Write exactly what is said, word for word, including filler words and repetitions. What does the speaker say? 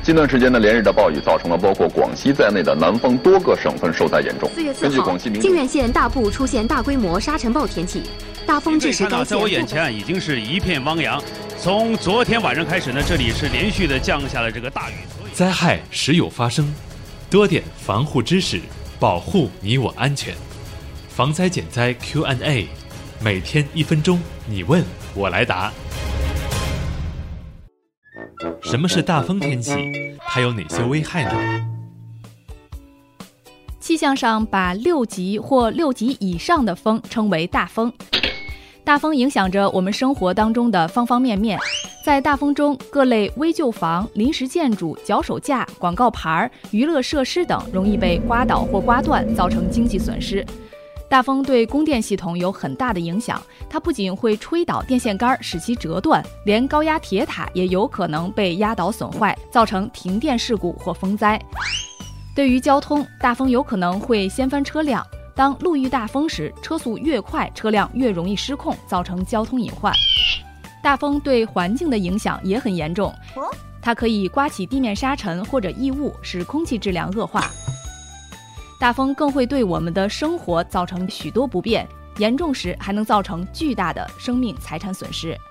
近段时间呢，连日的暴雨造成了包括广西在内的南方多个省份受灾严重。 四月四号，靖远县大部出现大规模沙尘暴天气，大风致使该县。 在我眼前已经是一片汪洋。从昨天晚上开始呢，这里是连续的降下了这个大雨。 灾害时有发生，多点防护知识，保护你我安全。防灾减灾 Q and A， 每天一分钟，你问我来答。什么是大风天气？它有哪些危害呢？ 气象上把六级或六级以上的风称为大风。大风影响着我们生活当中的方方面面。在大风中，各类危旧房、临时建筑、脚手架、广告牌、娱乐设施等容易被刮倒或刮断，造成经济损失。大风对供电系统有很大的影响，它不仅会吹倒电线杆使其折断，连高压铁塔也有可能被压倒损坏，造成停电事故或风灾。对于交通，大风有可能会掀翻车辆。当路遇大风时，车速越快，车辆越容易失控，造成交通隐患。大风对环境的影响也很严重，它可以刮起地面沙尘或者异物，使空气质量恶化。大风更会对我们的生活造成许多不便，严重时还能造成巨大的生命财产损失。